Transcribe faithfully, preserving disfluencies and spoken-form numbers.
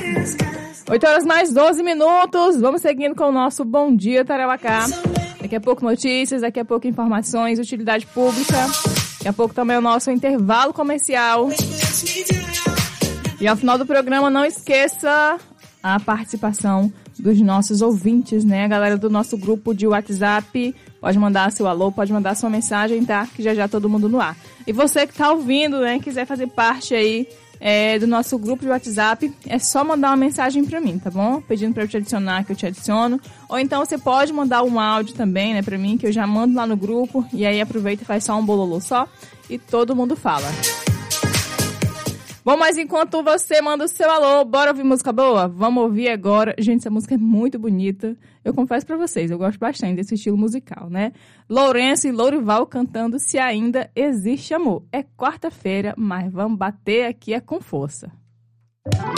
oito horas mais doze minutos. Vamos seguindo com o nosso Bom Dia Tarauacá. Daqui a pouco notícias, daqui a pouco informações, utilidade pública. Daqui a pouco também o nosso intervalo comercial. E ao final do programa, não esqueça a participação dos nossos ouvintes, né? A galera do nosso grupo de WhatsApp pode mandar seu alô, pode mandar sua mensagem, tá? Que já já todo mundo no ar. E você que tá ouvindo, né? Quiser fazer parte aí é, do nosso grupo de WhatsApp, é só mandar uma mensagem pra mim, tá bom? Pedindo pra eu te adicionar, que eu te adiciono. Ou então você pode mandar um áudio também, né? Pra mim, que eu já mando lá no grupo. E aí aproveita e faz só um bololô só. E todo mundo fala. Bom, mas enquanto você manda o seu alô, bora ouvir música boa? Vamos ouvir agora. Gente, essa música é muito bonita. Eu confesso pra vocês, eu gosto bastante desse estilo musical, né? Lourenço e Lourival cantando Se Ainda Existe Amor. É quarta-feira, mas vamos bater aqui é com força.